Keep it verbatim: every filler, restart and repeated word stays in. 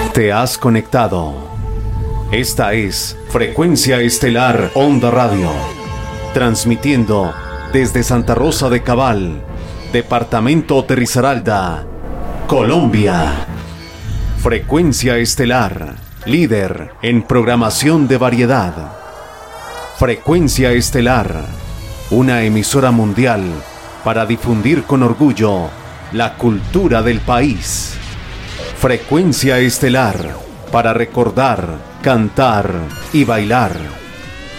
Te has conectado. Esta es Frecuencia Estelar Onda Radio, transmitiendo desde Santa Rosa de Cabal, departamento de Risaralda, Colombia. Frecuencia Estelar, líder en programación de variedad. Frecuencia Estelar, una emisora mundial para difundir con orgullo la cultura del país. Frecuencia Estelar, para recordar, cantar y bailar.